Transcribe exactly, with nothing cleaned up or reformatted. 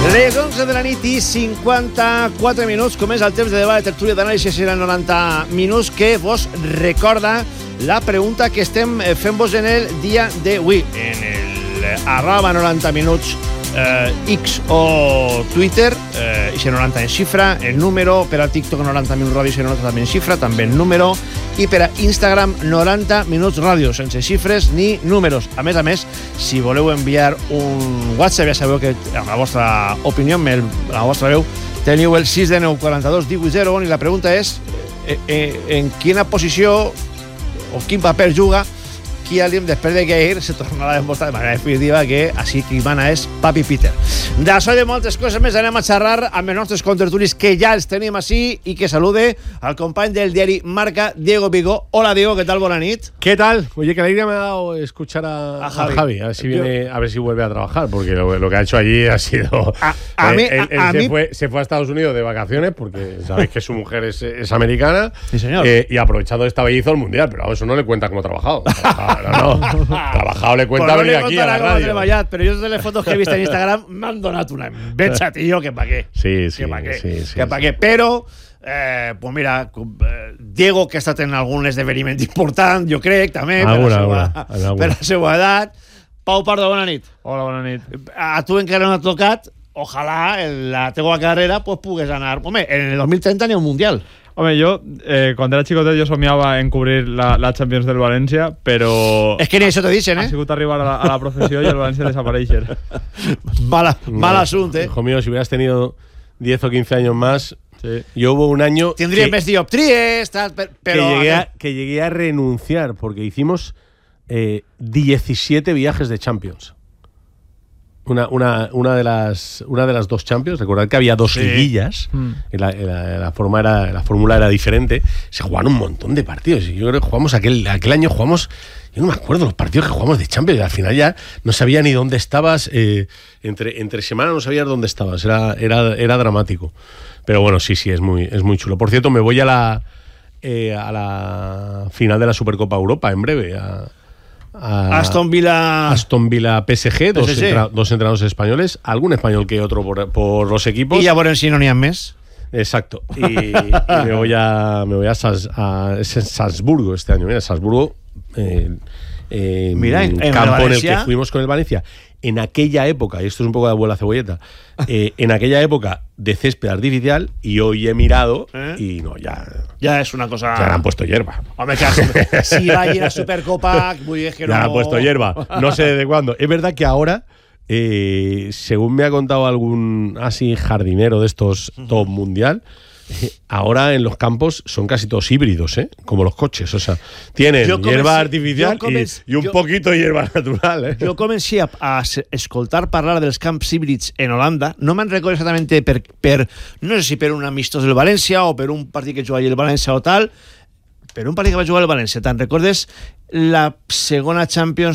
Les onze de la nit i cinquanta-quatre minuts. Comença el temps de debat de tertúlia d'anàlisi en noranta minuts, que vos recorda la pregunta que estem fent-vos en el dia d'avui. En el arroba noranta minuts eh, X o Twitter, eh, i noranta en xifra, el número, per a TikTok noranta minuts ràdio, i noranta també en xifra, també el número, i per a Instagram noranta minuts ràdio, sense xifres ni números. A més a més, si voleu enviar un WhatsApp, ja sabeu que amb la vostra opinió, amb el, la vostra veu, teniu el sis de nou quaranta-dos divuit zero un, i la pregunta és eh, eh, en quina posició o quin paper juga qui alguien després de Geir se tornarà a demostrar de manera definitiva que així qui mana és Papi Peter. D'això i de moltes coses més anem a xerrar amb els nostres contertulis que ja els tenim així, i que salude al company del diari Marca, Diego Vigo. Hola Diego, ¿qué tal? Buena nit. ¿Qué tal? Oye, que alegría me ha dado escuchar a, a, Javi. a Javi, a ver si viene, Yo... a ver si vuelve a trabajar, porque lo, lo que ha hecho allí ha sido... A, a eh, mí, él, él a, a se, mí... Fue, se fue a Estados Unidos de vacaciones, porque sabéis que su mujer es, es americana. Sí, señor. Eh, y aprovechando esta belleza del mundial, pero eso no le cuenta cómo ha trabajado. No, no. Trabajado le cuenta pues no venir aquí a la radio. Treballat, pero yo de las fotos que he visto en Instagram me han donado una enveja, tío, que pa' qué. Sí, sí, que pa' qué. sí, sí, que pa' sí. qué. Pero, eh, pues mira, Diego, que ha estat en algun esdeveniment important, jo crec, també, alguna, per, la alguna, seva, per la seva edat. Pau Pardo, bona nit. Hola, bona nit. A tu encara no t'ha tocat, ojalà en la teva carrera pues, pugues anar. Home, en el dos mil trenta n'hi ha un Mundial. Hombre, yo, eh, cuando era chicotet, yo soñaba en cubrir la, la Champions del Valencia, pero... Es que ni eso te dicen, ¿eh? Ha sigut arribar a la, a la profesión y el Valencia desapareixer. Mala, mal no, asunto, ¿eh? Hijo mío, si hubieras tenido diez o quince años más, sí. Yo hubo un año... Tendría más dioptrías, tal, pero... Que llegué, a, que llegué a renunciar, porque hicimos eh, diecisiete viajes de Champions. Una, una, una, de las, una de las dos Champions, recordad que había dos sí. liguillas, mm. y la, la, la, forma era, la fórmula era diferente, se jugaban un montón de partidos, y yo creo que jugamos aquel, aquel año, jugamos, yo no me acuerdo los partidos que jugamos de Champions, y al final ya no sabía ni dónde estabas, eh, entre, entre semana no sabías dónde estabas, era, era, era dramático, pero bueno, sí, sí, es muy, es muy chulo. Por cierto, me voy a la, eh, a la final de la Supercopa Europa en breve, a... A Aston Villa Aston Villa P S G, dos, P S G. Entra, dos entrenadores españoles, algún español que otro por, por los equipos. Y ya por el si no ni mes. Exacto. Y, y me voy a me voy a, Sals, a es en Salzburgo este año. Mira, Salzburgo, eh, eh, Mira, en, en campo el en el que fuimos con el Valencia. En aquella época, y esto es un poco de abuela cebolleta, eh, en aquella época de césped artificial, y hoy he mirado ¿Eh? y no, ya... Ya es una cosa... Ya le han puesto hierba. Hombre, claro, si va a ir a Supercopa, muy bien que ya no... le han puesto hierba. No sé desde cuándo. Es verdad que ahora, eh, según me ha contado algún así jardinero de estos top mundial, eh, ahora en los campos son casi todos híbridos, ¿eh? Como los coches. O sea, tienen comencé, hierba artificial comencé, y, y un yo, poquito de hierba natural, ¿eh? Jo comencé a, a escoltar parlar dels camps híbrids en Holanda. No me'n recordo exactament per, per... No sé si per un amistós del València o per un partit que jugava el València o tal, per un partit que va jugar el València. Te'n recordes la segona Champions